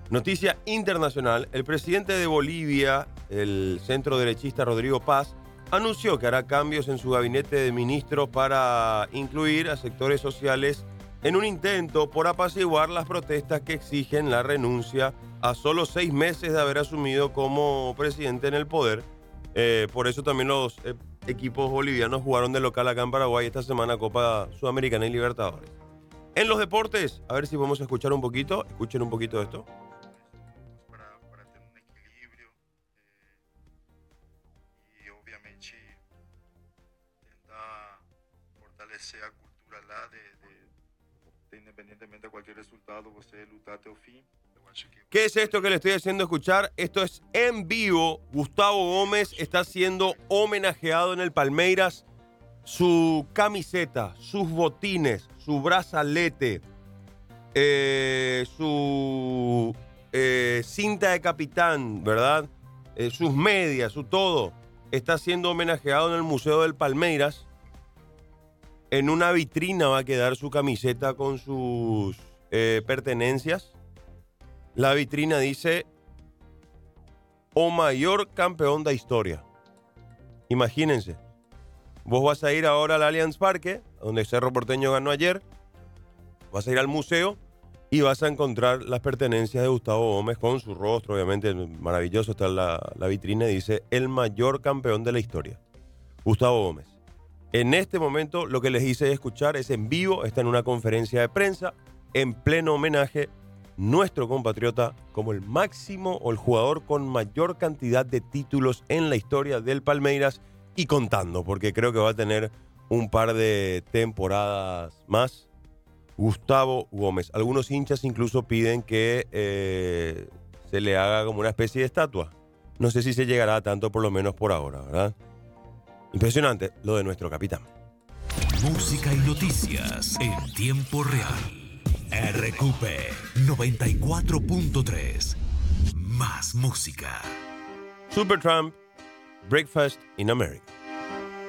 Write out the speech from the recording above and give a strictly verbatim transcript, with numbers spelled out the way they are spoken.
Noticia internacional. El presidente de Bolivia, el centro derechista Rodrigo Paz, anunció que hará cambios en su gabinete de ministros para incluir a sectores sociales en un intento por apaciguar las protestas que exigen la renuncia a solo seis meses de haber asumido como presidente en el poder. Eh, por eso también los eh, equipos bolivianos jugaron de local acá en Paraguay esta semana Copa Sudamericana y Libertadores. En los deportes, a ver si podemos escuchar un poquito. Escuchen un poquito de esto. Para, para tener un equilibrio eh, y obviamente tentar fortalecer a cultura lá de, de, de independientemente de cualquier resultado, você lutar até o fim. ¿Qué es esto que le estoy haciendo escuchar? Esto es en vivo. Gustavo Gómez está siendo homenajeado en el Palmeiras. Su camiseta, sus botines, su brazalete, eh, su eh, cinta de capitán, ¿verdad? Eh, sus medias, su todo, está siendo homenajeado en el Museo del Palmeiras. En una vitrina va a quedar su camiseta con sus eh, pertenencias. La vitrina dice: o mayor campeón da historia. Imagínense. Vos vas a ir ahora al Allianz Parque, donde Cerro Porteño ganó ayer. Vas a ir al museo y vas a encontrar las pertenencias de Gustavo Gómez con su rostro, obviamente maravilloso. Está la, la vitrina y dice: el mayor campeón de la historia, Gustavo Gómez. En este momento lo que les hice escuchar es en vivo, está en una conferencia de prensa, en pleno homenaje, nuestro compatriota como el máximo o el jugador con mayor cantidad de títulos en la historia del Palmeiras y contando, porque creo que va a tener un par de temporadas más. Gustavo Gómez. Algunos hinchas incluso piden que eh, se le haga como una especie de estatua. No sé si se llegará a tanto, por lo menos por ahora, ¿verdad? Impresionante lo de nuestro capitán. Música y noticias en tiempo real. R Q P noventa y cuatro punto tres. Más música. Supertramp, Breakfast in America.